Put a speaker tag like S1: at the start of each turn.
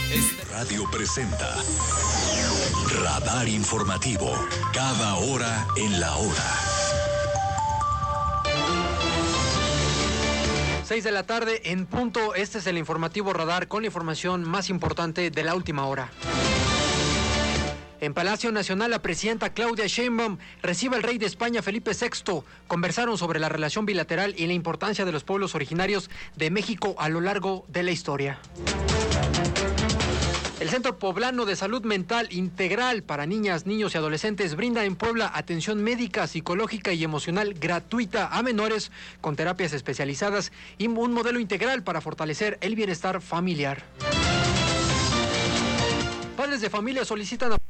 S1: Radio presenta Radar Informativo, cada hora en la hora.
S2: 6 de la tarde en punto. Este es el informativo Radar con la información más importante de la última hora. En Palacio Nacional, la presidenta Claudia Sheinbaum recibe al rey de España, Felipe VI. Conversaron sobre la relación bilateral y la importancia de los pueblos originarios de México a lo largo de la historia. El Centro Poblano de Salud Mental Integral para Niñas, Niños y Adolescentes brinda en Puebla atención médica, psicológica y emocional gratuita a menores con terapias especializadas y un modelo integral para fortalecer el bienestar familiar. Padres de familia solicitan